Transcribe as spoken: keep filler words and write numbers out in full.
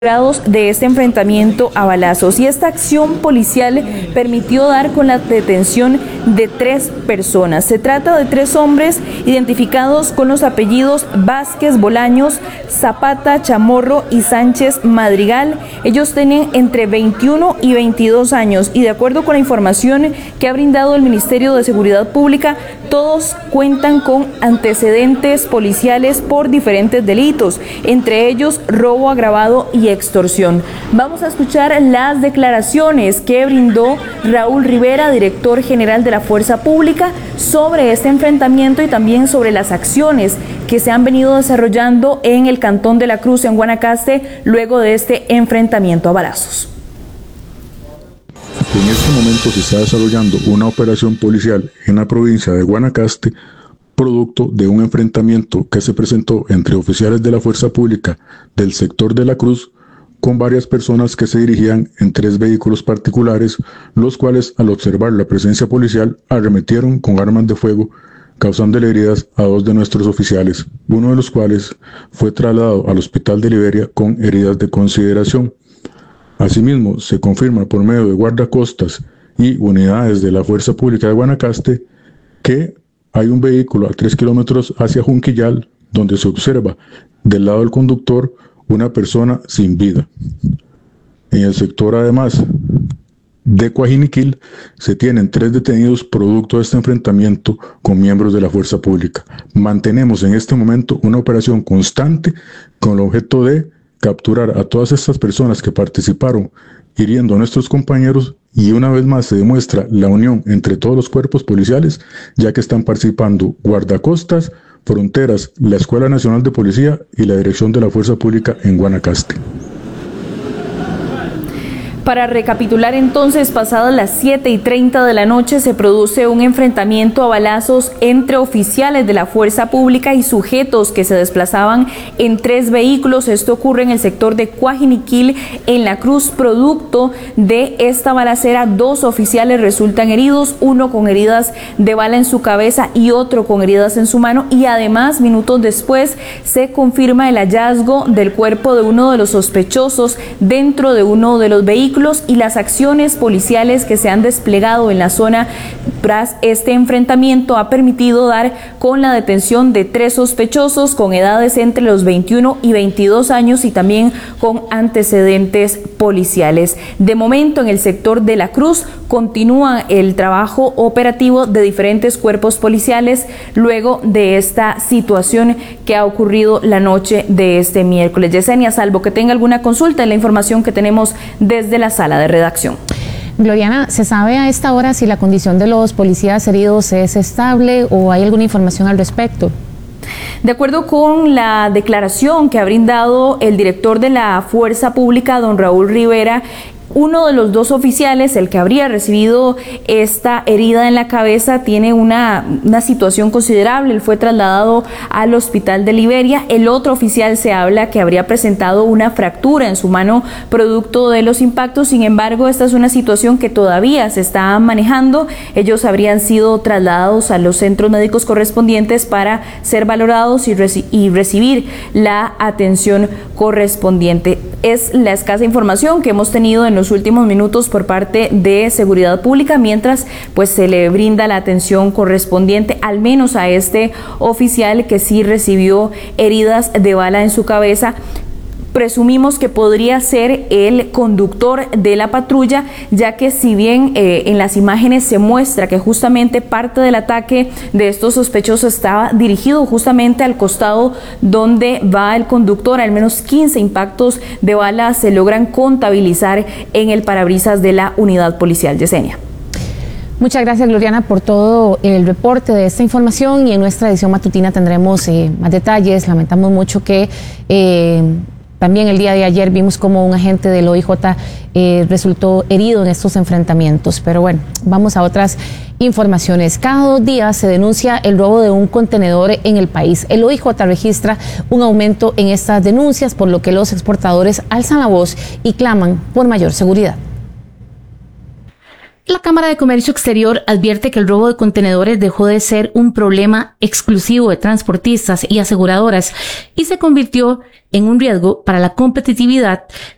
de este enfrentamiento a balazos, y esta acción policial permitió dar con la detención de tres personas. Se trata de tres hombres identificados con los apellidos Vázquez Bolaños, Zapata Chamorro y Sánchez Madrigal. Ellos tenían entre veintiuno y veintidós años y, de acuerdo con la información que ha brindado el Ministerio de Seguridad Pública, todos cuentan con antecedentes policiales por diferentes delitos, entre ellos robo agravado y extorsión. Vamos a escuchar las declaraciones que brindó Raúl Rivera, director general de la Fuerza Pública, sobre este enfrentamiento y también sobre las acciones que se han venido desarrollando en el Cantón de la Cruz, en Guanacaste, luego de este enfrentamiento a balazos. En este momento se está desarrollando una operación policial en la provincia de Guanacaste, producto de un enfrentamiento que se presentó entre oficiales de la Fuerza Pública del sector de la Cruz con varias personas que se dirigían en tres vehículos particulares, los cuales, al observar la presencia policial, arremetieron con armas de fuego, causando heridas a dos de nuestros oficiales, uno de los cuales fue trasladado al hospital de Liberia con heridas de consideración. Asimismo, se confirma por medio de guardacostas y unidades de la Fuerza Pública de Guanacaste que hay un vehículo a tres kilómetros hacia Junquillal, donde se observa del lado del conductor una persona sin vida. En el sector, además de Coajiniquil, se tienen tres detenidos producto de este enfrentamiento con miembros de la Fuerza Pública. Mantenemos en este momento una operación constante con el objeto de capturar a todas estas personas que participaron hiriendo a nuestros compañeros, y una vez más se demuestra la unión entre todos los cuerpos policiales, ya que están participando guardacostas, fronteras, la Escuela Nacional de Policía y la Dirección de la Fuerza Pública en Guanacaste. Para recapitular entonces, pasadas las siete y treinta de la noche se produce un enfrentamiento a balazos entre oficiales de la Fuerza Pública y sujetos que se desplazaban en tres vehículos. Esto ocurre en el sector de Coajiniquil, en la Cruz. Producto de esta balacera, dos oficiales resultan heridos, uno con heridas de bala en su cabeza y otro con heridas en su mano, y además, minutos después, se confirma el hallazgo del cuerpo de uno de los sospechosos dentro de uno de los vehículos, y las acciones policiales que se han desplegado en la zona tras este enfrentamiento ha permitido dar con la detención de tres sospechosos con edades entre los veintiuno y veintidós años y también con antecedentes policiales. De momento, en el sector de la Cruz continúa el trabajo operativo de diferentes cuerpos policiales luego de esta situación que ha ocurrido la noche de este miércoles. Yesenia, salvo que tenga alguna consulta en la información que tenemos desde la sala de redacción. Gloriana, ¿se sabe a esta hora si la condición de los policías heridos es estable o hay alguna información al respecto? De acuerdo con la declaración que ha brindado el director de la Fuerza Pública, don Raúl Rivera, uno de los dos oficiales, el que habría recibido esta herida en la cabeza, tiene una, una situación considerable. Él fue trasladado al hospital de Liberia. El otro oficial se habla que habría presentado una fractura en su mano producto de los impactos. Sin embargo, esta es una situación que todavía se está manejando. Ellos habrían sido trasladados a los centros médicos correspondientes para ser valorados y, reci y recibir la atención correspondiente. Es la escasa información que hemos tenido en los últimos minutos por parte de Seguridad Pública, mientras pues se le brinda la atención correspondiente al menos a este oficial que sí recibió heridas de bala en su cabeza. Presumimos que podría ser el conductor de la patrulla, ya que si bien eh, en las imágenes se muestra que justamente parte del ataque de estos sospechosos estaba dirigido justamente al costado donde va el conductor, al menos quince impactos de bala se logran contabilizar en el parabrisas de la unidad policial. Yesenia. Muchas gracias, Gloriana, por todo el reporte de esta información, y en nuestra edición matutina tendremos eh, más detalles. Lamentamos mucho que Eh, También el día de ayer vimos como un agente del O I J eh, resultó herido en estos enfrentamientos. Pero bueno, vamos a otras informaciones. Cada dos días se denuncia el robo de un contenedor en el país. El O I J registra un aumento en estas denuncias, por lo que los exportadores alzan la voz y claman por mayor seguridad. La Cámara de Comercio Exterior advierte que el robo de contenedores dejó de ser un problema exclusivo de transportistas y aseguradoras y se convirtió en un riesgo para la competitividad